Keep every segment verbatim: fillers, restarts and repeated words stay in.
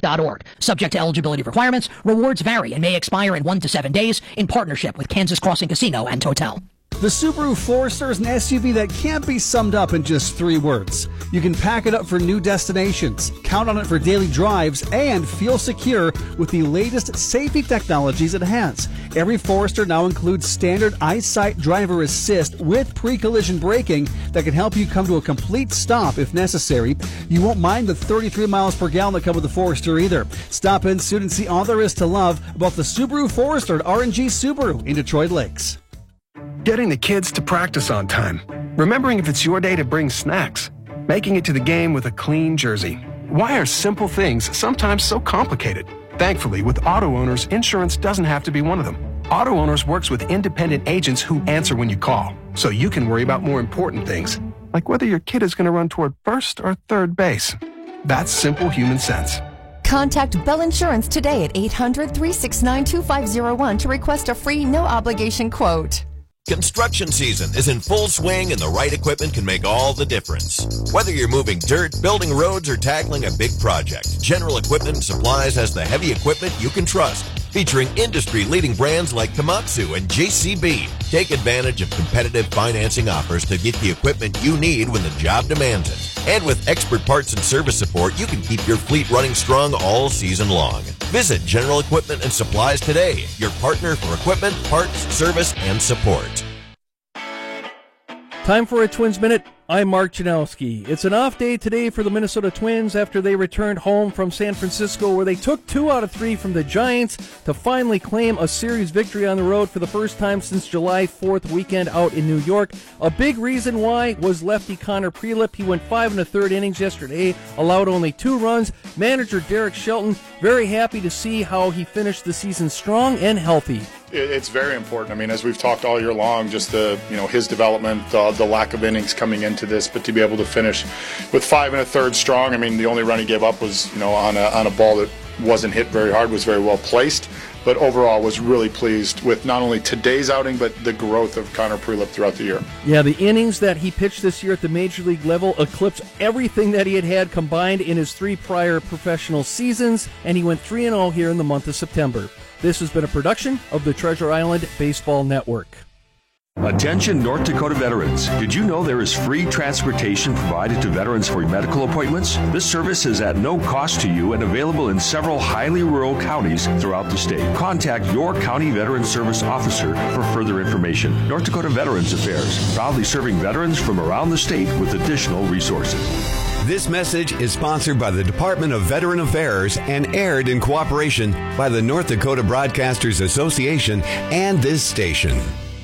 dot org. Subject to eligibility requirements, rewards vary and may expire in one to seven days in partnership with Kansas Crossing Casino and Hotel. The Subaru Forester is an S U V that can't be summed up in just three words. You can pack it up for new destinations, count on it for daily drives, and feel secure with the latest safety technologies it has. Every Forester now includes standard EyeSight driver assist with pre-collision braking that can help you come to a complete stop if necessary. You won't mind the thirty-three miles per gallon that come with the Forester either. Stop in soon and see all there is to love about the Subaru Forester at R and G Subaru in Detroit Lakes. Getting the kids to practice on time. Remembering if it's your day to bring snacks. Making it to the game with a clean jersey. Why are simple things sometimes so complicated? Thankfully, with Auto Owners, insurance doesn't have to be one of them. Auto Owners works with independent agents who answer when you call, so you can worry about more important things, like whether your kid is going to run toward first or third base. That's simple human sense. Contact Bell Insurance today at eight hundred, three six nine, two five zero one to request a free, no-obligation quote. Construction season is in full swing, and the right equipment can make all the difference. Whether you're moving dirt, building roads, or tackling a big project, General Equipment and Supplies has the heavy equipment you can trust. Featuring industry-leading brands like Komatsu and J C B. Take advantage of competitive financing offers to get the equipment you need when the job demands it. And with expert parts and service support, you can keep your fleet running strong all season long. Visit General Equipment and Supplies today, your partner for equipment, parts, service, and support. Time for a Twins Minute. I'm Mark Janowski. It's an off day today for the Minnesota Twins after they returned home from San Francisco, where they took two out of three from the Giants to finally claim a series victory on the road for the first time since July fourth weekend out in New York. A big reason why was lefty Connor Prelip. He went five and a third innings yesterday, allowed only two runs. Manager Derek Shelton very happy to see how he finished the season strong and healthy. It's very important. I mean, as we've talked all year long, just the, you know, his development, uh, the lack of innings coming into this, but to be able to finish with five and a third strong. I mean, the only run he gave up was, you know, on a on a ball that wasn't hit very hard, was very well placed. But overall, was really pleased with not only today's outing, but the growth of Connor Prelip throughout the year. Yeah, the innings that he pitched this year at the major league level eclipsed everything that he had had combined in his three prior professional seasons, and he went three and oh here in the month of September. This has been a production of the Treasure Island Baseball Network. Attention North Dakota veterans. Did you know there is free transportation provided to veterans for medical appointments? This service is at no cost to you and available in several highly rural counties throughout the state. Contact your county veteran service officer for further information. North Dakota Veterans Affairs, proudly serving veterans from around the state with additional resources. This message is sponsored by the Department of Veteran Affairs and aired in cooperation by the North Dakota Broadcasters Association and this station.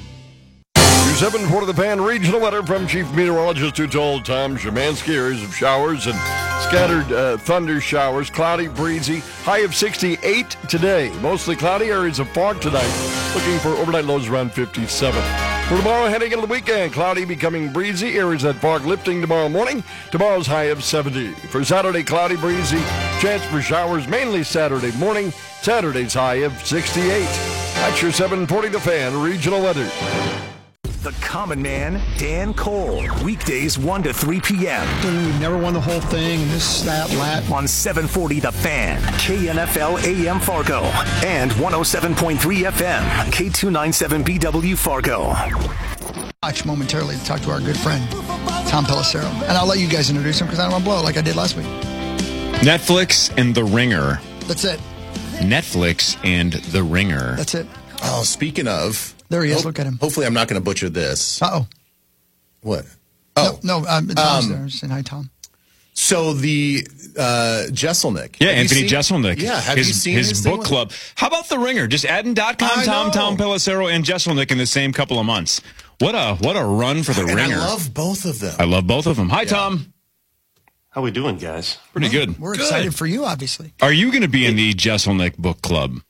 seven Port of the Pan regional weather from Chief Meteorologist who told Tom Szymanski. Areas of showers and scattered uh, thunder showers. Cloudy, breezy. High of sixty-eight today. Mostly cloudy. Areas of fog tonight. Looking for overnight lows around fifty-seven. For tomorrow, heading into the weekend, cloudy becoming breezy. Areas that fog lifting tomorrow morning. Tomorrow's high of seventy. For Saturday, cloudy, breezy. Chance for showers mainly Saturday morning. Saturday's high of sixty-eight. That's your seven forty The Fan regional weather. The Common Man, Dan Cole. Weekdays one to three p.m. We've never won the whole thing, this, that, that. On seven forty The Fan, K N F L A M Fargo, and one oh seven point three F M, K two ninety-seven B W Fargo. Watch momentarily to talk to our good friend, Tom Pelissero. And I'll let you guys introduce him because I don't want to blow it like I did last week. Netflix and The Ringer. That's it. Netflix and The Ringer. That's it. Oh, speaking of... There he is. Hope, Look at him. Hopefully, I'm not going to butcher this. Uh-oh. What? Oh. No, no um, Tom's um, there. Saying hi, Tom. So the uh, Jeselnik. Yeah, Anthony Jeselnik. Yeah, have his, you seen his, his book club? How about The Ringer? Just adding dot com, Tom, know. Tom Pelissero, and Jeselnik in the same couple of months. What a what a run for The and Ringer. I love both of them. I love both of them. Hi, yeah. Tom. How we doing, guys? Pretty well, good. We're good. excited for you, obviously. Are you going to be in the Jeselnik book club?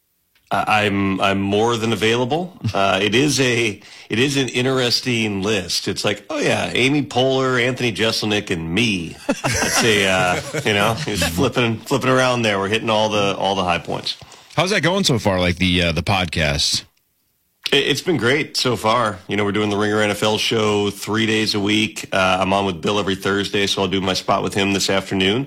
I'm I'm more than available. Uh, it is a it is an interesting list. It's like, oh yeah, Amy Poehler, Anthony Jeselnik, and me. That's a uh, you know, just flipping flipping around there. We're hitting all the all the high points. How's that going so far? Like the uh, the podcast? It, it's been great so far. You know, we're doing the Ringer N F L show three days a week. Uh, I'm on with Bill every Thursday, so I'll do my spot with him this afternoon.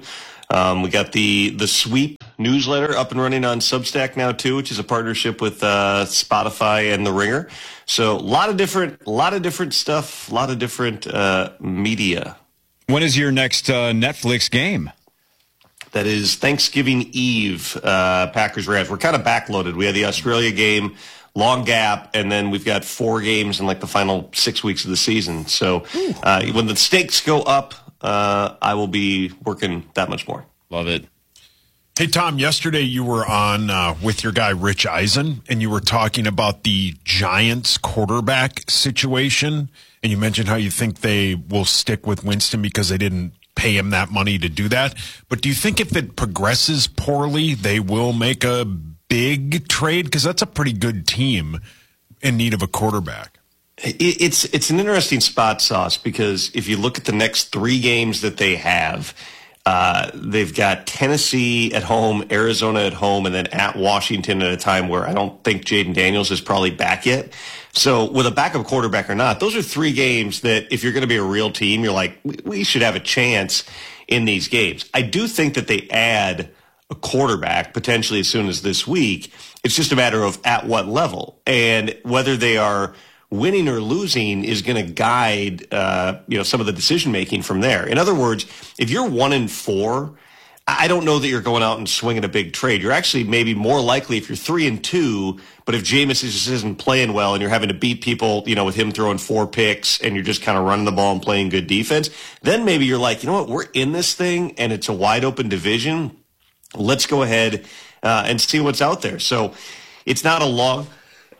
Um, we got the the Sweep newsletter up and running on Substack now too, which is a partnership with uh, Spotify and The Ringer. So a lot of different, a lot of different stuff, a lot of different uh, media. When is your next uh, Netflix game? That is Thanksgiving Eve, uh, Packers Rams. We're kind of backloaded. We had the Australia game, long gap, and then we've got four games in like the final six weeks of the season. So uh, when the stakes go up, uh, I will be working that much more. Love it. Hey, Tom, yesterday you were on uh, with your guy Rich Eisen, and you were talking about the Giants quarterback situation, and you mentioned how you think they will stick with Winston because they didn't pay him that money to do that. But do you think if it progresses poorly, they will make a big trade? Because that's a pretty good team in need of a quarterback. It's it's an interesting spot, Sauce, because if you look at the next three games that they have, uh, they've got Tennessee at home, Arizona at home, and then at Washington at a time where I don't think Jaden Daniels is probably back yet. So with a backup quarterback or not, those are three games that if you're going to be a real team, you're like, we should have a chance in these games. I do think that they add a quarterback potentially as soon as this week. It's just a matter of at what level, and whether they are winning or losing is going to guide, uh, you know, some of the decision making from there. In other words, if you're one and four, I don't know that you're going out and swinging a big trade. You're actually maybe more likely if you're three and two, but if Jameis just isn't playing well and you're having to beat people, you know, with him throwing four picks and you're just kind of running the ball and playing good defense, then maybe you're like, you know what, we're in this thing and it's a wide open division. Let's go ahead uh, and see what's out there. So it's not a long,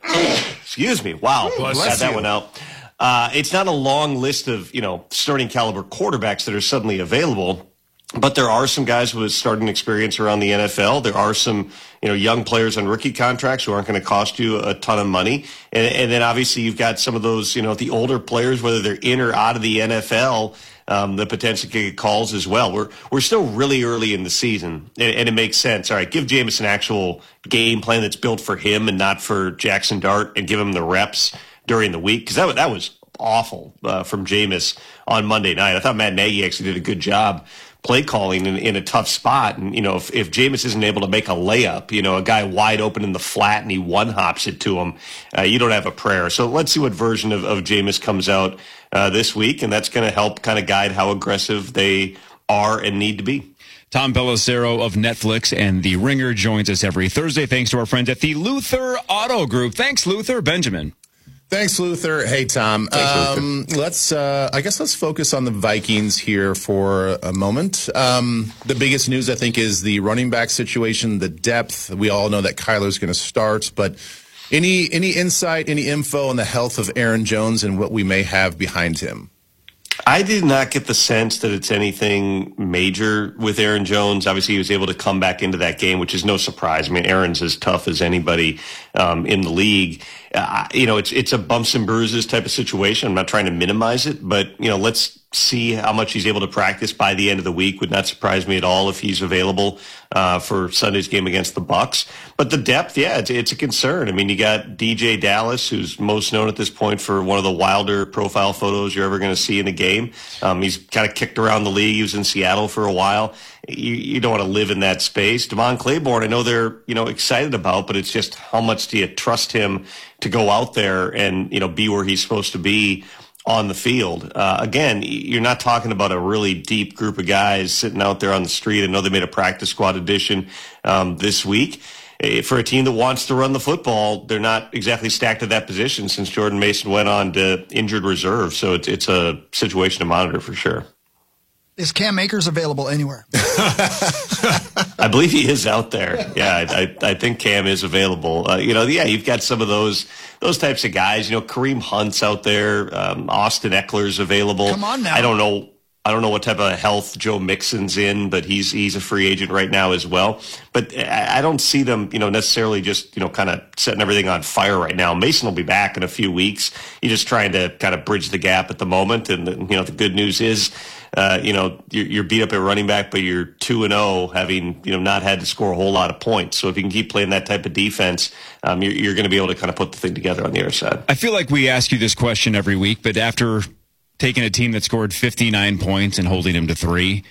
excuse me, wow, got that one out. Uh, it's not a long list of, you know, starting caliber quarterbacks that are suddenly available. But there are some guys with starting experience around the N F L. There are some, you know, young players on rookie contracts who aren't going to cost you a ton of money. And, and then obviously you've got some of those, you know, the older players, whether they're in or out of the N F L, um, that potentially could get calls as well. We're we're still really early in the season, and, and it makes sense. All right, give Jameis an actual game plan that's built for him and not for Jackson Dart, and give him the reps during the week, because that that was awful uh, from Jameis on Monday night. I thought Matt Nagy actually did a good job play calling in, in a tough spot. And, you know, if, if Jameis isn't able to make a layup, you know, a guy wide open in the flat and he one hops it to him, uh, you don't have a prayer. So let's see what version of, of Jameis comes out uh, this week. And that's going to help kind of guide how aggressive they are and need to be. Tom Pelissero of Netflix and The Ringer joins us every Thursday. Thanks to our friends at the Luther Auto Group. Thanks, Luther. Benjamin. Thanks, Luther. Hey, Tom. Thanks, um, let's, uh, I guess let's focus on the Vikings here for a moment. Um, the biggest news, I think, is the running back situation, the depth. We all know that Kyler's going to start, but any any insight, any info on the health of Aaron Jones and what we may have behind him? I did not get the sense that it's anything major with Aaron Jones. Obviously, he was able to come back into that game, which is no surprise. I mean, Aaron's as tough as anybody um, in the league. Uh, you know, it's it's a bumps and bruises type of situation. I'm not trying to minimize it, but, you know, let's see how much he's able to practice by the end of the week. Would not surprise me at all if he's available uh, for Sunday's game against the Bucs. But the depth, yeah, it's, it's a concern. I mean, you got D J Dallas, who's most known at this point for one of the wilder profile photos you're ever going to see in a game. Um, he's kind of kicked around the league. He was in Seattle for a while. You, you don't want to live in that space. Devon Claiborne, I know they're, you know, excited about, but it's just how much do you trust him to go out there and, you know, be where he's supposed to be on the field. Uh, again, you're not talking about a really deep group of guys sitting out there on the street. I know they made a practice squad addition um, this week. For a team that wants to run the football, they're not exactly stacked at that position since Jordan Mason went on to injured reserve. So it's, it's a situation to monitor for sure. Is Cam Akers available anywhere? I believe he is out there. Yeah, I, I, I think Cam is available. Uh, you know, yeah, you've got some of those those types of guys. You know, Kareem Hunt's out there. Um, Austin Eckler's available. Come on now. I don't know. I don't know what type of health Joe Mixon's in, but he's he's a free agent right now as well. But I, I don't see them, you know, necessarily just, you know, kind of setting everything on fire right now. Mason will be back in a few weeks. You're just trying to kind of bridge the gap at the moment. And, you know, the good news is, Uh, you know, you're, you're beat up at running back, but you're two and oh, having, you know, not had to score a whole lot of points. So if you can keep playing that type of defense, um, you're, you're going to be able to kind of put the thing together on the other side. I feel like we ask you this question every week, but after taking a team that scored fifty-nine points and holding them to three,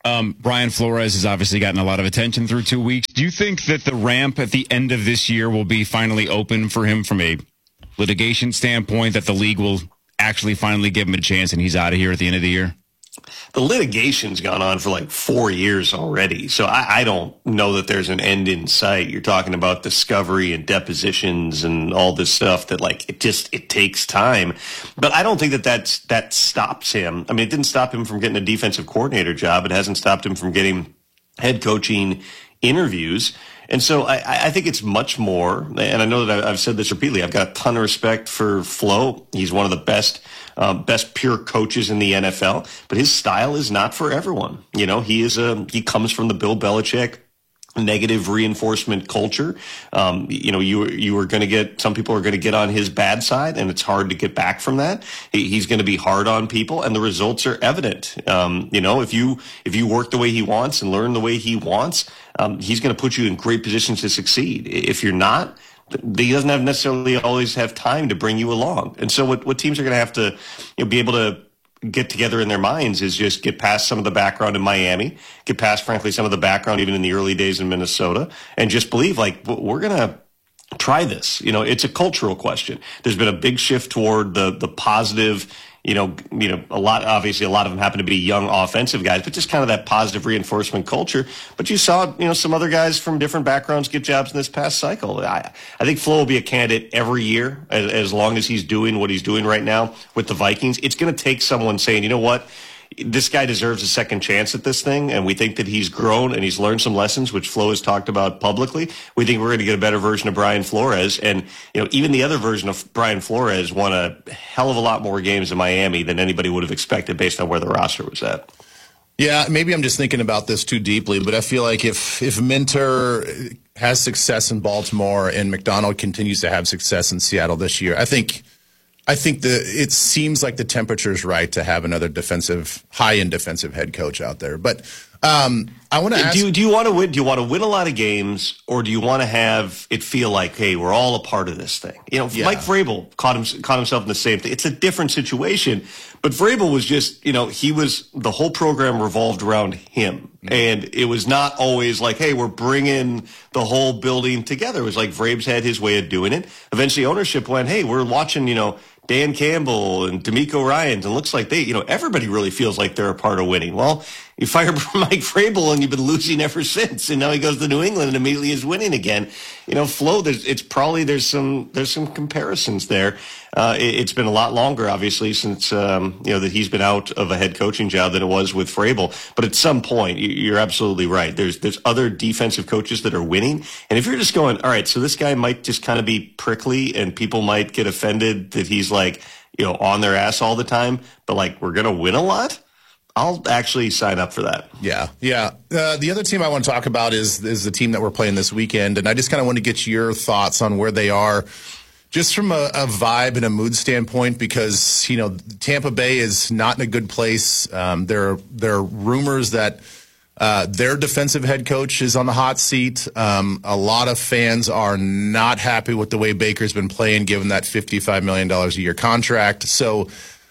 Um, Brian Flores has obviously gotten a lot of attention through two weeks. Do you think that the ramp at the end of this year will be finally open for him from a litigation standpoint, that the league will actually finally give him a chance and he's out of here at the end of the year? The litigation's gone on for like four years already, so I, I don't know that there's an end in sight. You're talking about discovery and depositions and all this stuff that, like, it just it takes time. But I don't think that that's, that stops him. I mean, it didn't stop him from getting a defensive coordinator job. It hasn't stopped him from getting head coaching interviews. And so I, I think it's much more, and I know that I've said this repeatedly, I've got a ton of respect for Flo. He's one of the best um, best pure coaches in the N F L, but his style is not for everyone. You know, he is a he comes from the Bill Belichick negative reinforcement culture. Um, you know, you you are going to get, some people are going to get on his bad side, and it's hard to get back from that. He, he's going to be hard on people, and the results are evident. Um, you know, if you if you work the way he wants and learn the way he wants, um, he's going to put you in great positions to succeed. If you're not, he doesn't have necessarily always have time to bring you along. And so what, what teams are going to have to, you know, be able to get together in their minds is just get past some of the background in Miami, get past, frankly, some of the background even in the early days in Minnesota, and just believe, like, we're going to try this. You know, it's a cultural question. There's been a big shift toward the the positive, you know, you know, a lot, obviously a lot of them happen to be young offensive guys, but just kind of that positive reinforcement culture. But you saw, you know, some other guys from different backgrounds get jobs in this past cycle. I, I think Flo will be a candidate every year as, as long as he's doing what he's doing right now with the Vikings. It's going to take someone saying, you know what, this guy deserves a second chance at this thing, and we think that he's grown and he's learned some lessons, which Flo has talked about publicly. We think we're going to get a better version of Brian Flores. And, you know, even the other version of Brian Flores won a hell of a lot more games in Miami than anybody would have expected based on where the roster was at. Yeah, maybe I'm just thinking about this too deeply, but I feel like if, if Minter has success in Baltimore and McDonald continues to have success in Seattle this year, I think I think the it seems like the temperature is right to have another defensive, high-end defensive head coach out there. But um, I want to ask: Do you, do you want to win? Do you want to win a lot of games, or do you want to have it feel like, hey, we're all a part of this thing? You know, yeah. Mike Vrabel caught him caught himself in the same thing. It's a different situation, but Vrabel was just, you know, he was the whole program revolved around him, mm-hmm. and it was not always like, hey, we're bringing the whole building together. It was like Vrabes had his way of doing it. Eventually, ownership went, hey, we're watching, you know, Dan Campbell and D'Amico Ryans, and it looks like they, you know, everybody really feels like they're a part of winning. Well, you fire Mike Vrabel and you've been losing ever since, and now he goes to New England and immediately is winning again. You know, Flo, there's, it's probably, there's some, there's some comparisons there. Uh, it, it's been a lot longer, obviously, since, um, you know, that he's been out of a head coaching job than it was with Vrabel. But at some point, you're absolutely right. There's, there's other defensive coaches that are winning. And if you're just going, all right, so this guy might just kind of be prickly and people might get offended that he's like, you know, on their ass all the time, but like, we're going to win a lot, I'll actually sign up for that. Yeah, yeah. Uh, the other team I want to talk about is is the team that we're playing this weekend, and I just kind of want to get your thoughts on where they are, just from a, a vibe and a mood standpoint, because, you know, Tampa Bay is not in a good place. Um, there, there are rumors that uh, their defensive head coach is on the hot seat. Um, a lot of fans are not happy with the way Baker's been playing, given that fifty-five million dollars a year contract. So,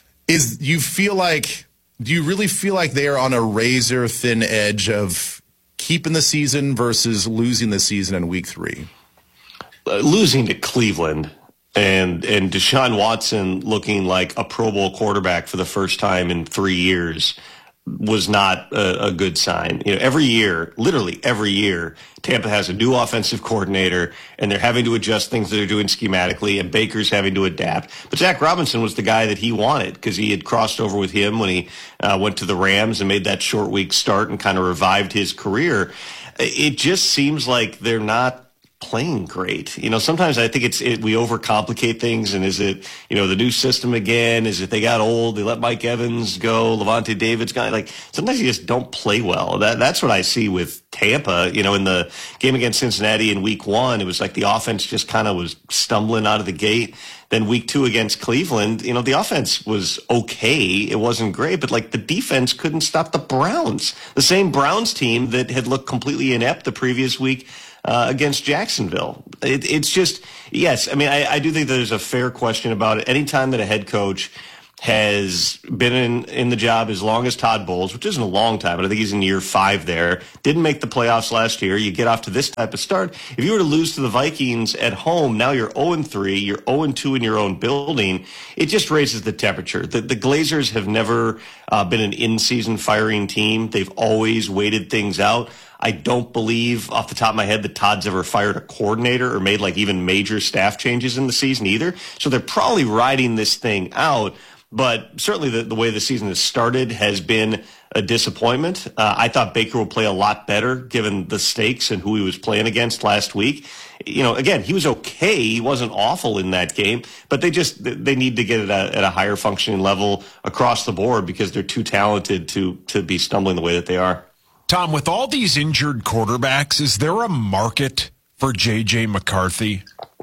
is you feel like... Do you really feel like they are on a razor thin edge of keeping the season versus losing the season in week three? Uh, losing to Cleveland and and Deshaun Watson looking like a Pro Bowl quarterback for the first time in three years was not a, a good sign. You know, every year, literally every year, Tampa has a new offensive coordinator, and they're having to adjust things that they're doing schematically, and Baker's having to adapt. But Zach Robinson was the guy that he wanted because he had crossed over with him when he uh, went to the Rams and made that short week start and kind of revived his career. It just seems like they're not playing great. You know, sometimes I think it's it, we overcomplicate things. And is it, you know, the new system again? Is it they got old? They let Mike Evans go, Levante David's guy. Like, sometimes you just don't play well. That that's what I see with Tampa. You know, in the game against Cincinnati in week one, it was like the offense just kind of was stumbling out of the gate. Then week two against Cleveland, you know, the offense was okay. It wasn't great, but like the defense couldn't stop the Browns. The same Browns team that had looked completely inept the previous week Uh, against Jacksonville. It, it's just, yes, I mean, I, I do think there's a fair question about it. Anytime that a head coach has been in, in the job as long as Todd Bowles, which isn't a long time, but I think he's in year five there. Didn't make the playoffs last year. You get off to this type of start. If you were to lose to the Vikings at home, now you're oh and three, you're oh and two in your own building. It just raises the temperature. The, the Glazers have never uh, been an in-season firing team. They've always waited things out. I don't believe off the top of my head that Todd's ever fired a coordinator or made like even major staff changes in the season either. So they're probably riding this thing out. But certainly the, the way the season has started has been a disappointment. Uh, I thought Baker would play a lot better given the stakes and who he was playing against last week. You know, again, he was okay. He wasn't awful in that game, but they just they need to get it at a, at a higher functioning level across the board because they're too talented to to be stumbling the way that they are. Tom, with all these injured quarterbacks, is there a market for J J McCarthy?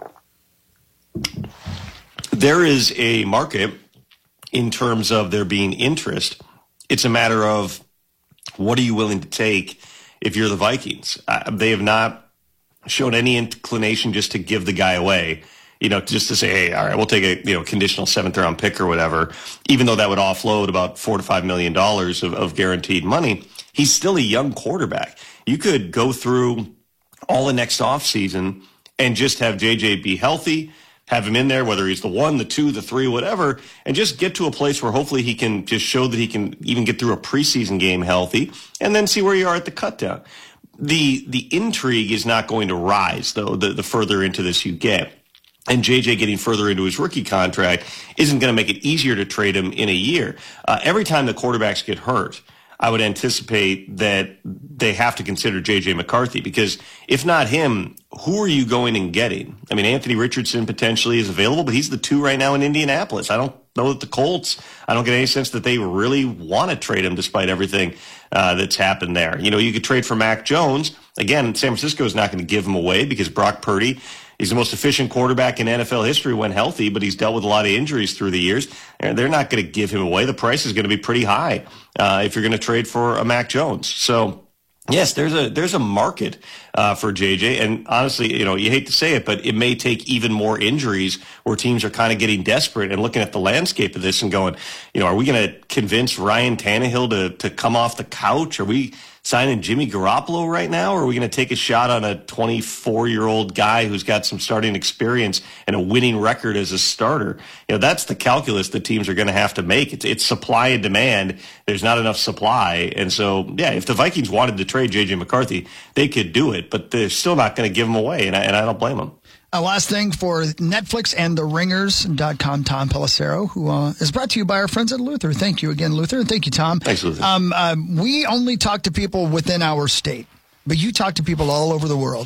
There is a market in terms of there being interest. It's a matter of what are you willing to take if you're the Vikings? Uh, they have not shown any inclination just to give the guy away, you know, just to say, hey, all right, we'll take a you know conditional seventh round pick or whatever, even though that would offload about four to five million dollars of, of guaranteed money. He's still a young quarterback. You could go through all the next offseason and just have J J be healthy, have him in there, whether he's the one, the two, the three, whatever, and just get to a place where hopefully he can just show that he can even get through a preseason game healthy and then see where you are at the cutdown. The the intrigue is not going to rise, though, the, the further into this you get. And J J getting further into his rookie contract isn't going to make it easier to trade him in a year. Uh, every time the quarterbacks get hurt, I would anticipate that they have to consider J J McCarthy because if not him, who are you going and getting? I mean, Anthony Richardson potentially is available, but he's the two right now in Indianapolis. I don't know that the Colts, I don't get any sense that they really want to trade him despite everything uh, that's happened there. You know, you could trade for Mac Jones. Again, San Francisco is not going to give him away because Brock Purdy, he's the most efficient quarterback in N F L history when healthy, but he's dealt with a lot of injuries through the years. And they're not going to give him away. The price is going to be pretty high uh, if you're going to trade for a Mac Jones. So, yes, there's a there's a market uh, for J J. And honestly, you know, you hate to say it, but it may take even more injuries where teams are kind of getting desperate and looking at the landscape of this and going, you know, are we going to convince Ryan Tannehill to to come off the couch? Are we signing Jimmy Garoppolo right now, or are we going to take a shot on a twenty-four-year-old guy who's got some starting experience and a winning record as a starter? You know, that's the calculus that teams are going to have to make. It's, it's supply and demand. There's not enough supply. And so, yeah, if the Vikings wanted to trade J J McCarthy, they could do it, but they're still not going to give him away, and I, and I don't blame them. Uh, last thing for Netflix and the ringers dot com, Tom Pelissero, who uh, is brought to you by our friends at Luther. Thank you again, Luther, and thank you, Tom. Thanks, Luther. Um, uh, we only talk to people within our state, but you talk to people all over the world.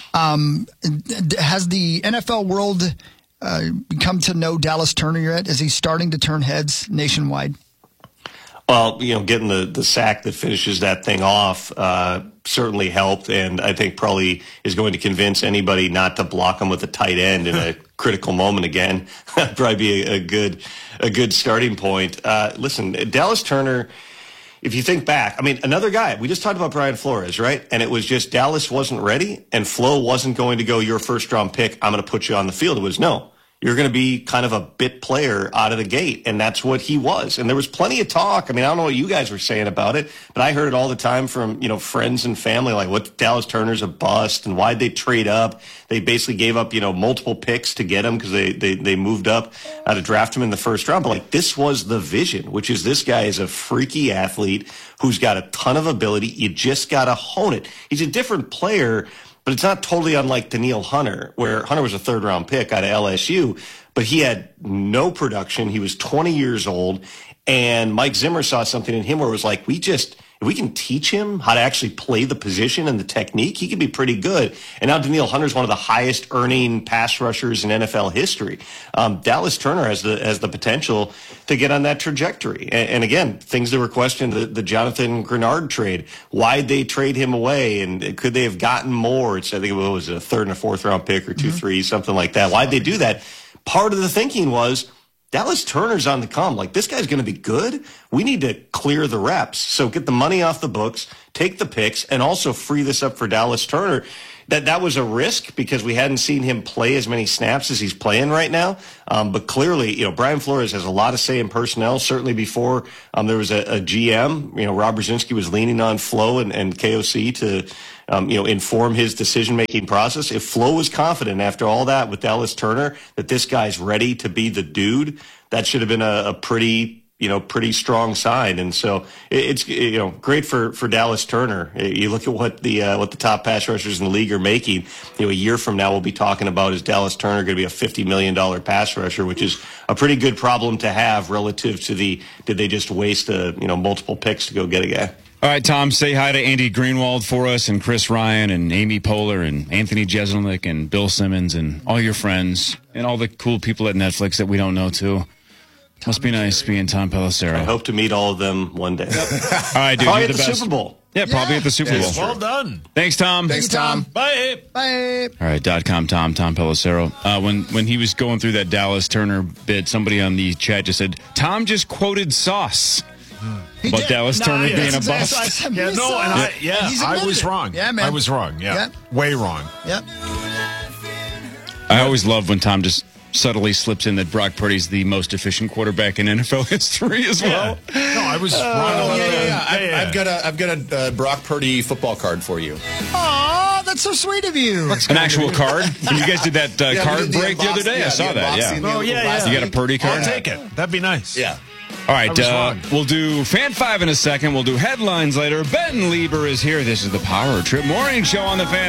Um, has the N F L world uh, come to know Dallas Turner yet? Is he starting to turn heads nationwide? Well, you know, getting the, the sack that finishes that thing off uh, certainly helped, and I think probably is going to convince anybody not to block him with a tight end in a critical moment again. That'd probably be a, a good a good starting point. Uh, listen, Dallas Turner, if you think back, I mean, another guy, we just talked about Brian Flores, right? And it was just Dallas wasn't ready, and Flo wasn't going to go, your first-round pick, I'm going to put you on the field. It was, no. You're going to be kind of a bit player out of the gate, and that's what he was. And there was plenty of talk. I mean, I don't know what you guys were saying about it, but I heard it all the time from, you know, friends and family, like, what, Dallas Turner's a bust, and why'd they trade up? They basically gave up, you know, multiple picks to get him because they, they, they moved up uh, to draft him in the first round. But, like, this was the vision, which is this guy is a freaky athlete who's got a ton of ability. You just got to hone it. He's a different player, but it's not totally unlike Danielle Hunter, where Hunter was a third-round pick out of L S U, but he had no production. He was twenty years old, and Mike Zimmer saw something in him where it was like, we just, if we can teach him how to actually play the position and the technique, he could be pretty good. And now Danielle Hunter's one of the highest-earning pass rushers in N F L history. Um, Dallas Turner has the has the potential to get on that trajectory. And, and again, things that were questioned, the, the Jonathan Grenard trade. Why'd they trade him away? And could they have gotten more? It's, I think it was a third and a fourth-round pick or two, mm-hmm. three, something like that. Why'd they do that? Part of the thinking was, Dallas Turner's on the come. Like, this guy's going to be good. We need to clear the reps. So get the money off the books, take the picks, and also free this up for Dallas Turner. that that was a risk because we hadn't seen him play as many snaps as he's playing right now. Um, but clearly, you know, Brian Flores has a lot of say in personnel. Certainly before um, there was a, a G M, you know, Rob Brzezinski was leaning on Flo and, and K O C to, um, you know, inform his decision-making process. If Flo was confident after all that with Dallas Turner that this guy's ready to be the dude, that should have been a, a pretty, you know, pretty strong sign. And so it's, you know, great for, for Dallas Turner. You look at what the, uh, what the top pass rushers in the league are making. You know, a year from now, we'll be talking about is Dallas Turner going to be a fifty million dollars pass rusher, which is a pretty good problem to have relative to the, did they just waste a, you know, multiple picks to go get a guy? All right, Tom, say hi to Andy Greenwald for us and Chris Ryan and Amy Poehler and Anthony Jeselnik and Bill Simmons and all your friends and all the cool people at Netflix that we don't know, too. Must be nice being Tom Pelissero. I hope to meet all of them one day. All right, dude. Probably You're at the the best. Super Bowl. Yeah, probably Yeah. at the Super Yeah, Bowl. it's Well done. Thanks, Tom. Thanks, Tom. Bye. Bye. All right, dot com Tom, Tom Pelissero. Uh, when, when he was going through that Dallas Turner bit, somebody on the chat just said, Tom just quoted Sauce He about did. Dallas No, Turner yeah, being a that's bust. exactly- I said, Yeah, "Miss no, and Sauce." I, yeah, He's I admitted was it. wrong. Yeah, man. I was wrong. Yeah. Yeah. Way wrong. Yep. I always love when Tom just subtly slips in that Brock Purdy's the most efficient quarterback in N F L history as well. No, I was wrong about yeah, yeah, that. yeah. I, I've got a I've got a uh, Brock Purdy football card for you. Aw, that's so sweet of you. An actual card? When you guys did that uh, Yeah, we card did the break the other unbox- day, yeah, I saw the that. unboxing, Yeah. the Oh, yeah, yeah. You got a Purdy card? I'll take it. That'd be nice. Yeah. All right, I was uh, wrong. we'll do Fan five in a second. We'll do headlines later. Ben Lieber is here. This is the Power Trip Morning Show on the Fan.